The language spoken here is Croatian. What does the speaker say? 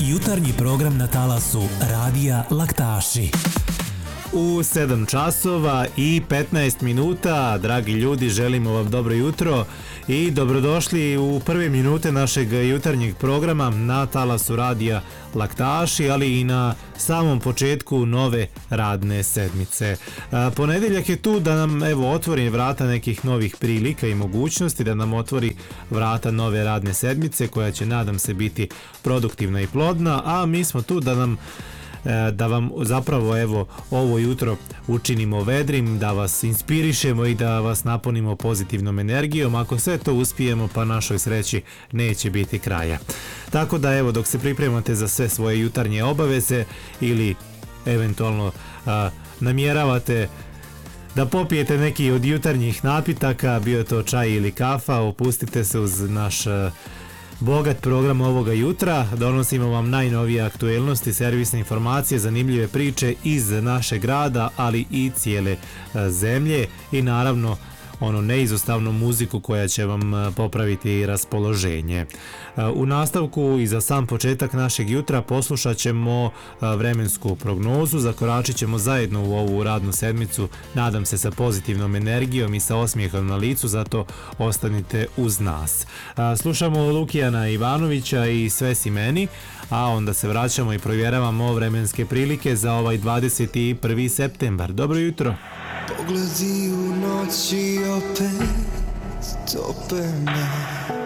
Jutarnji program na talasu Radija Laktaši. U 7 časova i 15 minuta, dragi ljudi, želimo vam dobro jutro i dobrodošli u prve minute našeg jutarnjeg programa na talasu Radija Laktaši, ali i na samom početku nove radne sedmice. Ponedeljak je tu da nam otvori vrata nekih novih prilika i mogućnosti, da nam otvori vrata nove radne sedmice koja će, nadam se, biti produktivna i plodna, a mi smo tu da vam zapravo ovo jutro učinimo vedrim, da vas inspirišemo i da vas napunimo pozitivnom energijom. Ako sve to uspijemo, pa našoj sreći neće biti kraja. Tako da dok se pripremate za sve svoje jutarnje obaveze ili eventualno namjeravate da popijete neki od jutarnjih napitaka, bio to čaj ili kafa, opustite se uz naš bogat program ovoga jutra. Donosimo vam najnovije aktuelnosti, servisne informacije, zanimljive priče iz našeg grada, ali i cijele zemlje i naravno neizostavnu muziku koja će vam popraviti raspoloženje. U nastavku i za sam početak našeg jutra poslušat ćemo vremensku prognozu, zakoračit ćemo zajedno u ovu radnu sedmicu, nadam se sa pozitivnom energijom i sa osmijehom na licu, zato ostanite uz nas. Slušamo Lukijana Ivanovića i Sve si meni, a onda se vraćamo i provjeravamo vremenske prilike za ovaj 21. septembar. Dobro jutro! Pogledi u noći opet tope me.